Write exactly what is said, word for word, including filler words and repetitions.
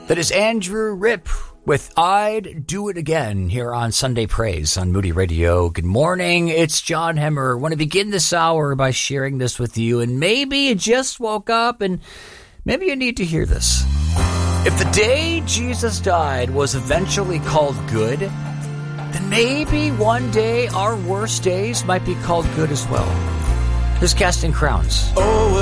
That is Andrew Ripp with I'd Do It Again here on Sunday Praise on Moody Radio. Good morning, it's John Hemmer. I want to begin this hour by sharing this with you, and maybe you just woke up and maybe you need to hear this. If the day Jesus died was eventually called good, then maybe one day our worst days might be called good as well. Here's Casting Crowns. Oh.